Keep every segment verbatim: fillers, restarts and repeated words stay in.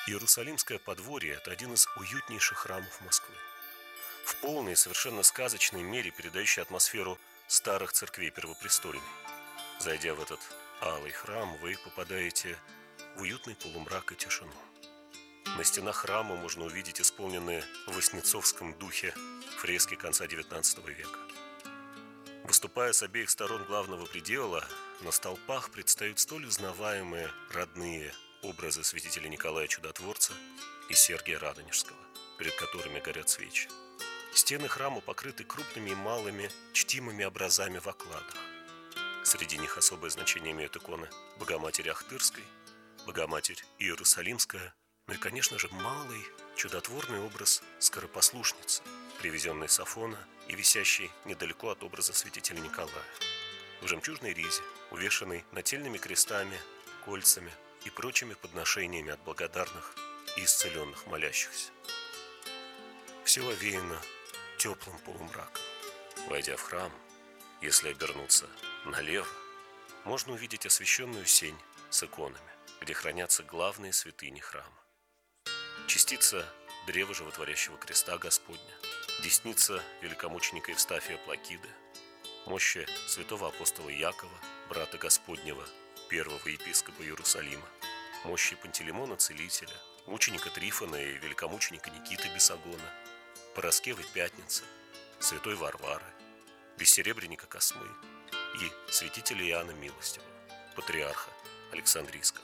Иерусалимское подворье – это один из уютнейших храмов Москвы. В полной и совершенно сказочной мере передающий атмосферу старых церквей Первопрестольной. Зайдя в этот алый храм, вы попадаете в уютный полумрак и тишину. На стенах храма можно увидеть исполненные в васнецовском духе фрески конца девятнадцатого века. Выступая с обеих сторон главного предела, на столпах предстают столь узнаваемые родные образы святителя Николая Чудотворца и Сергия Радонежского, перед которыми горят свечи. Стены храма покрыты крупными и малыми чтимыми образами в окладах. Среди них особое значение имеют иконы Богоматери Ахтырской, Богоматерь Иерусалимская, ну и, конечно же, малый чудотворный образ Скоропослушницы, привезенный с Афона и висящий недалеко от образа святителя Николая, в жемчужной ризе, увешанной нательными крестами, кольцами и прочими подношениями от благодарных и исцеленных молящихся. Все овеяно теплым полумраком. Войдя в храм, если обернуться налево, можно увидеть освященную сень с иконами, где хранятся главные святыни храма. Частица древа животворящего креста Господня, десница великомученика Евстафия Плакиды, мощи святого апостола Якова, брата Господнего, первого епископа Иерусалима, мощи Пантелеймона Целителя, мученика Трифона и великомученика Никиты Бесогона, Параскевы Пятницы, святой Варвары, бессеребренника Космы и святителя Иоанна Милостивого, патриарха Александрийского.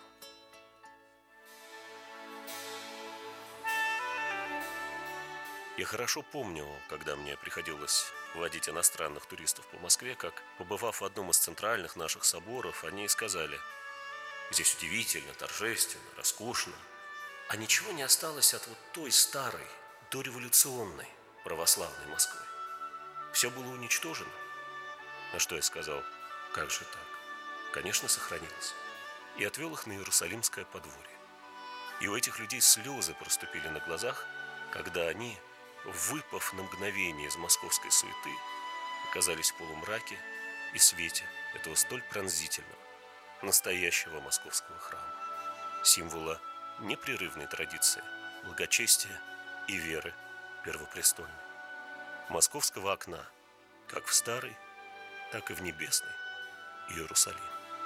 Я хорошо помню, когда мне приходилось водить иностранных туристов по Москве, как, побывав в одном из центральных наших соборов, они и сказали: здесь удивительно, торжественно, роскошно, а ничего не осталось от вот той старой, дореволюционной православной Москвы. Все было уничтожено. На что я сказал: как же так? Конечно, сохранилось. И отвел их на Иерусалимское подворье. И у этих людей слезы проступили на глазах, когда они, выпав на мгновение из московской суеты, оказались в полумраке и свете этого столь пронзительного, настоящего московского храма, символа непрерывной традиции, благочестия и веры первопрестольной, московского окна, как в старый, так и в небесный Иерусалим.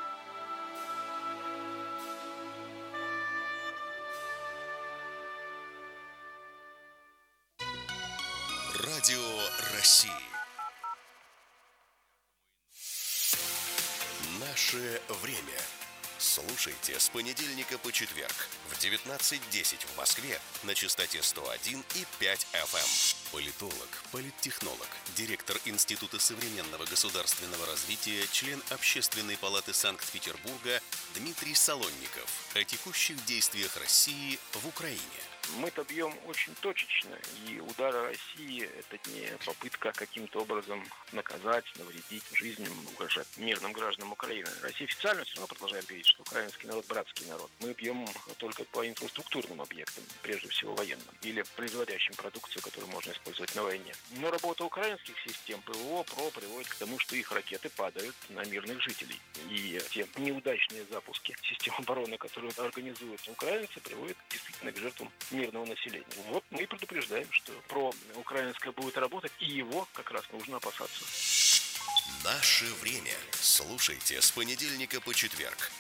Радио России. Наше время. Слушайте с понедельника по четверг в девятнадцать десять в Москве на частоте сто один и пять эф эм. Политолог, политтехнолог, директор Института современного государственного развития, член Общественной палаты Санкт-Петербурга Дмитрий Солонников о текущих действиях России в Украине. Мы-то бьем очень точечно, и удары России – это не попытка каким-то образом наказать, навредить жизням, угрожать мирным гражданам Украины. Россия официально все равно продолжает говорить, что украинский народ – братский народ. Мы бьем только по инфраструктурным объектам, прежде всего военным, или производящим продукцию, которую можно использовать на войне. Но работа украинских систем ПВО, ПРО приводит к тому, что их ракеты падают на мирных жителей. И те неудачные запуски систем обороны, которые организуют украинцы, приводят действительно к жертвам мирного населения. Вот мы и предупреждаем, что проукраинское будет работать, и его как раз нужно опасаться. Наше время. Слушайте с понедельника по четверг.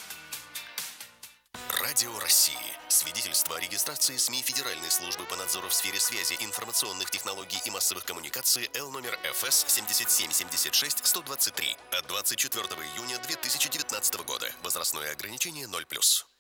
Радио России. Свидетельство о регистрации СМИ Федеральной службы по надзору в сфере связи, информационных технологий и массовых коммуникаций Л номер эф эс семь семь семь шесть сто двадцать три от двадцать четвёртого июня две тысячи девятнадцатого года. Возрастное ограничение ноль плюс.